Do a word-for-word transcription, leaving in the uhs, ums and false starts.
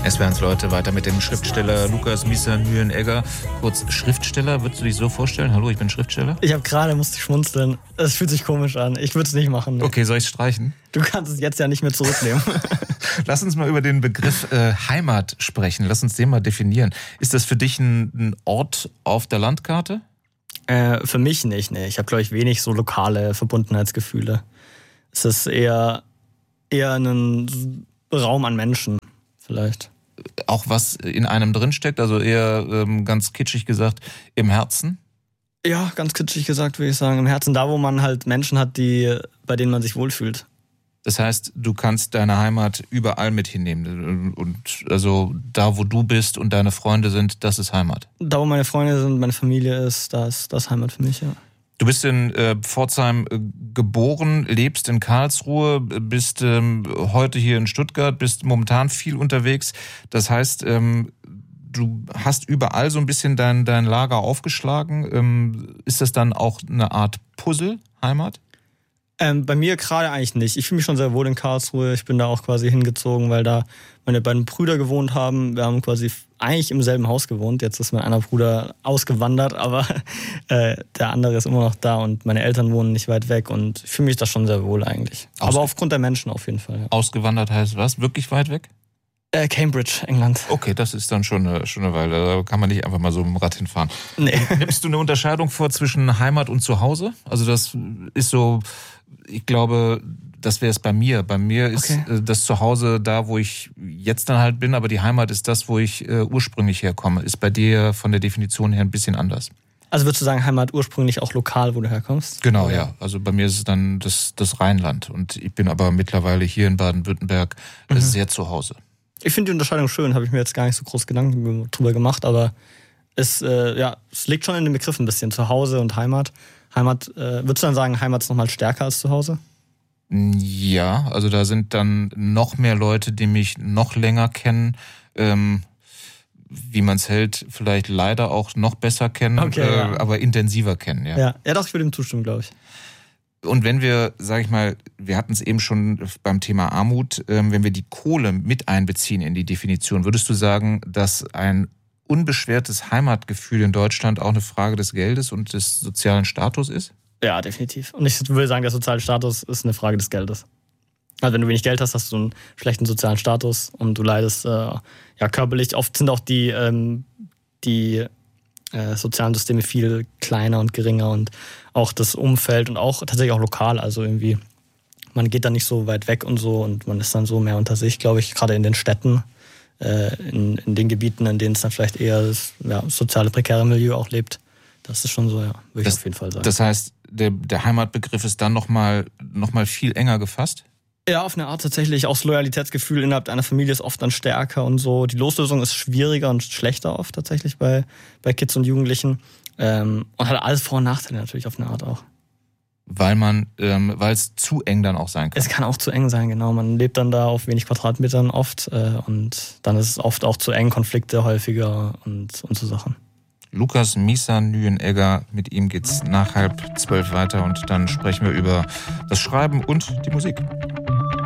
Es werden Leute weiter mit dem Schriftsteller Lukas Misser-Nyenegger. Kurz Schriftsteller, würdest du dich so vorstellen? Hallo, ich bin Schriftsteller. Ich habe gerade, musste ich schmunzeln. Es fühlt sich komisch an. Ich würde es nicht machen. Ne? Okay, soll ich es streichen? Du kannst es jetzt ja nicht mehr zurücknehmen. Lass uns mal über den Begriff äh, Heimat sprechen. Lass uns den mal definieren. Ist das für dich ein, ein Ort auf der Landkarte? Äh, für mich nicht, ne. Ich habe, glaube ich, wenig so lokale Verbundenheitsgefühle. Es ist eher, eher ein Raum an Menschen, vielleicht. Auch was in einem drinsteckt, also eher ähm, ganz kitschig gesagt, im Herzen? Ja, ganz kitschig gesagt, würde ich sagen. Im Herzen, da wo man halt Menschen hat, die, bei denen man sich wohlfühlt. Das heißt, du kannst deine Heimat überall mit hinnehmen. Und also da, wo du bist und deine Freunde sind, das ist Heimat. Da, wo meine Freunde sind, meine Familie ist, das ist das Heimat für mich, ja. Du bist in äh, Pforzheim äh, geboren, lebst in Karlsruhe, bist ähm, heute hier in Stuttgart, bist momentan viel unterwegs. Das heißt, ähm, du hast überall so ein bisschen dein, dein Lager aufgeschlagen. Ähm, ist das dann auch eine Art Puzzle, Heimat? Ähm, bei mir gerade eigentlich nicht. Ich fühle mich schon sehr wohl in Karlsruhe. Ich bin da auch quasi hingezogen, weil da meine beiden Brüder gewohnt haben. Wir haben quasi eigentlich im selben Haus gewohnt. Jetzt ist mein einer Bruder ausgewandert, aber äh, der andere ist immer noch da und meine Eltern wohnen nicht weit weg und ich fühle mich da schon sehr wohl eigentlich. Ausge- aber aufgrund der Menschen auf jeden Fall. Ja. Ausgewandert heißt was? Wirklich weit weg? Äh, Cambridge, England. Okay, das ist dann schon eine, schon eine Weile. Da kann man nicht einfach mal so mit dem Rad hinfahren. Nee. Nimmst du eine Unterscheidung vor zwischen Heimat und Zuhause? Also das ist so, ich glaube, das wäre es bei mir. Bei mir ist okay. Das Zuhause da, wo ich jetzt dann halt bin, aber die Heimat ist das, wo ich äh, ursprünglich herkomme. Ist bei dir von der Definition her ein bisschen anders. Also würdest du sagen, Heimat ursprünglich auch lokal, wo du herkommst? Genau, oder? Ja. Also bei mir ist es dann das, das Rheinland. Und ich bin aber mittlerweile hier in Baden-Württemberg mhm. sehr zu Hause. Ich finde die Unterscheidung schön, habe ich mir jetzt gar nicht so groß Gedanken drüber gemacht, aber es, äh, ja, es liegt schon in den Begriffen ein bisschen, Zuhause und Heimat. Heimat, äh, würdest du dann sagen, Heimat ist nochmal stärker als Zuhause? Ja, also da sind dann noch mehr Leute, die mich noch länger kennen, ähm, wie man es hält, vielleicht leider auch noch besser kennen, okay, äh, ja. aber intensiver kennen. Ja, ja. ja doch, ich würde ihm zustimmen, glaube ich. Und wenn wir, sag ich mal, wir hatten es eben schon beim Thema Armut, ähm, wenn wir die Kohle mit einbeziehen in die Definition, würdest du sagen, dass ein unbeschwertes Heimatgefühl in Deutschland auch eine Frage des Geldes und des sozialen Status ist? Ja, definitiv. Und ich würde sagen, der soziale Status ist eine Frage des Geldes. Also wenn du wenig Geld hast, hast du einen schlechten sozialen Status und du leidest äh, ja körperlich. Oft sind auch die, ähm, die äh, sozialen Systeme viel kleiner und geringer und auch das Umfeld und auch tatsächlich auch lokal. Also irgendwie, man geht da nicht so weit weg und so und man ist dann so mehr unter sich, glaube ich, gerade in den Städten. In, in den Gebieten, in denen es dann vielleicht eher das ja, soziale, prekäre Milieu auch lebt. Das ist schon so, ja, würde das, ich auf jeden Fall sagen. Das heißt, der, der Heimatbegriff ist dann nochmal noch mal viel enger gefasst? Ja, auf eine Art tatsächlich. Auch das Loyalitätsgefühl innerhalb einer Familie ist oft dann stärker und so. Die Loslösung ist schwieriger und schlechter oft tatsächlich bei, bei Kids und Jugendlichen. Ähm, und hat alles Vor- und Nachteile natürlich auf eine Art auch. Weil man, ähm, weil es zu eng dann auch sein kann. Es kann auch zu eng sein, genau. Man lebt dann da auf wenig Quadratmetern oft äh, und dann ist es oft auch zu eng, Konflikte häufiger und, und so Sachen. Lukas Misser-Nyenegger, mit ihm geht's nach halb zwölf weiter und dann sprechen wir über das Schreiben und die Musik.